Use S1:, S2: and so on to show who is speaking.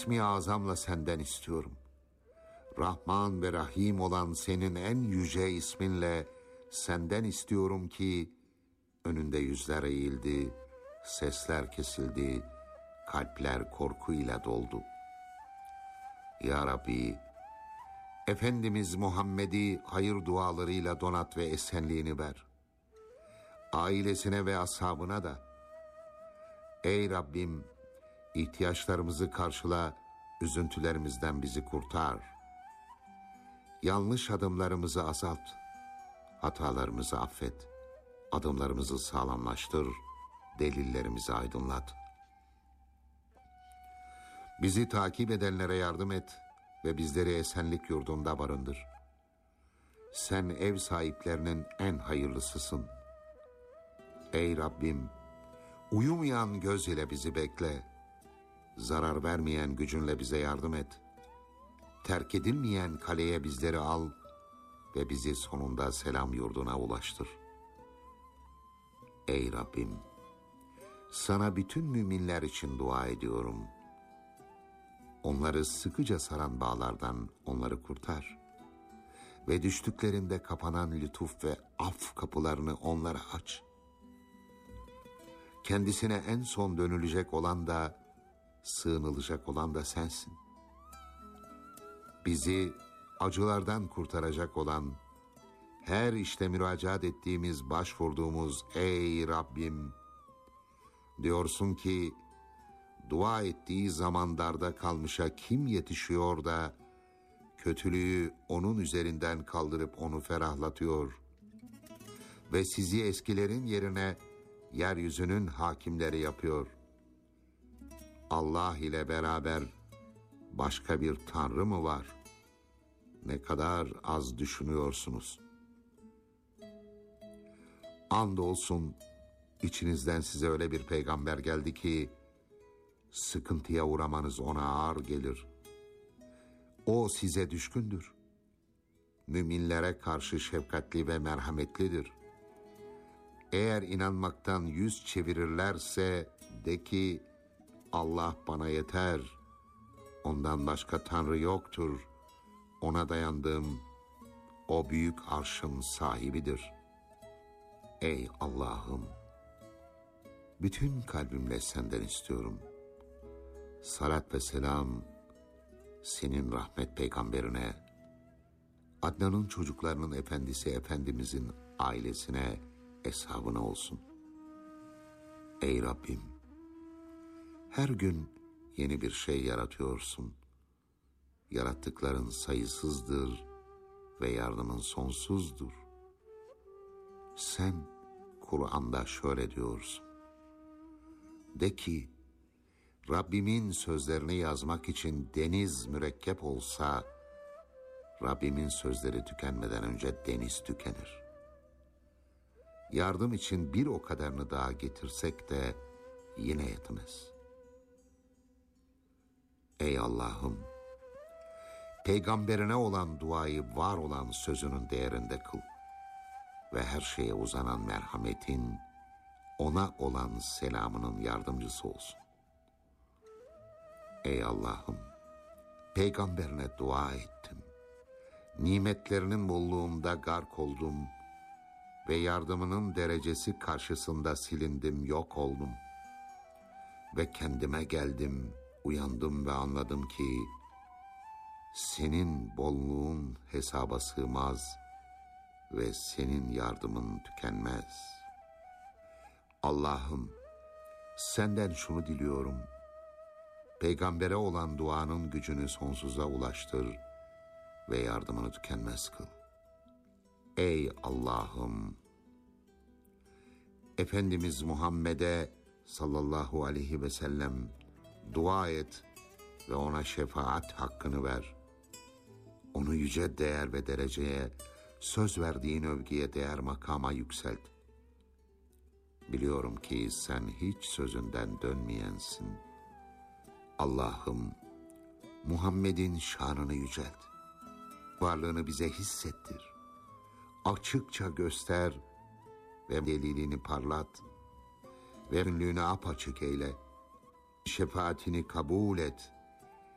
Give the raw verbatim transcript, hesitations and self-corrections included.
S1: İsmi azamla senden istiyorum. Rahman ve Rahim olan senin en yüce isminle senden istiyorum ki önünde yüzler eğildi, sesler kesildi, kalpler korkuyla doldu. Ya Rabbi, Efendimiz Muhammed'i hayır dualarıyla donat ve esenliğini ver. Ailesine ve ashabına da. Ey Rabbim, ihtiyaçlarımızı karşıla, üzüntülerimizden bizi kurtar. Yanlış adımlarımızı azalt, hatalarımızı affet, adımlarımızı sağlamlaştır, delillerimizi aydınlat. Bizi takip edenlere yardım et ve bizleri esenlik yurdunda barındır. Sen ev sahiplerinin en hayırlısısın. Ey Rabbim, uyumayan göz ile bizi bekle, zarar vermeyen gücünle bize yardım et. Terk edilmeyen kaleye bizleri al ve bizi sonunda selam yurduna ulaştır. Ey Rabbim, sana bütün müminler için dua ediyorum. Onları sıkıca saran bağlardan onları kurtar ve düştüklerinde kapanan lütuf ve af kapılarını onlara aç. Kendisine en son dönülecek olan da, sığınılacak olan da sensin. Bizi acılardan kurtaracak olan, her işte müracaat ettiğimiz, başvurduğumuz ey Rabbim, diyorsun ki, dua ettiği zaman darda kalmışa kim yetişiyor da, kötülüğü onun üzerinden kaldırıp onu ferahlatıyor ve sizi eskilerin yerine yeryüzünün hakimleri yapıyor. Allah ile beraber başka bir tanrı mı var? Ne kadar az düşünüyorsunuz. Andolsun içinizden size öyle bir peygamber geldi ki sıkıntıya uğramanız ona ağır gelir. O size düşkündür. Müminlere karşı şefkatli ve merhametlidir. Eğer inanmaktan yüz çevirirlerse de ki Allah bana yeter. Ondan başka tanrı yoktur. Ona dayandım. O büyük arşın sahibidir. Ey Allah'ım, bütün kalbimle senden istiyorum. Salat ve selam senin rahmet peygamberine, Adnan'ın çocuklarının efendisi Efendimizin ailesine, eshabına olsun. Ey Rabbim, her gün yeni bir şey yaratıyorsun. Yarattıkların sayısızdır ve yardımın sonsuzdur. Sen Kur'an'da şöyle diyorsun. De ki, Rabbimin sözlerini yazmak için deniz mürekkep olsa, Rabbimin sözleri tükenmeden önce deniz tükenir. Yardım için bir o kadarını daha getirsek de yine yetmez. Ey Allah'ım, peygamberine olan duayı var olan sözünün değerinde kıl ve her şeye uzanan merhametin, ona olan selamının yardımcısı olsun. Ey Allah'ım, peygamberine dua ettim. Nimetlerinin bolluğunda gark oldum ve yardımının derecesi karşısında silindim, yok oldum. Ve kendime geldim, uyandım ve anladım ki senin bolluğun hesaba sığmaz ve senin yardımın tükenmez. Allah'ım, senden şunu diliyorum. Peygambere olan duanın gücünü sonsuza ulaştır ve yardımını tükenmez kıl. Ey Allah'ım, Efendimiz Muhammed'e sallallahu aleyhi ve sellem dua et ve ona şefaat hakkını ver. Onu yüce değer ve dereceye, söz verdiğin övgüye değer makama yükselt. Biliyorum ki sen hiç sözünden dönmeyensin. Allah'ım, Muhammed'in şanını yücelt. Varlığını bize hissettir. Açıkça göster ve delilini parlat ve ünlüğünü apaçık eyle. Şefaatini kabul et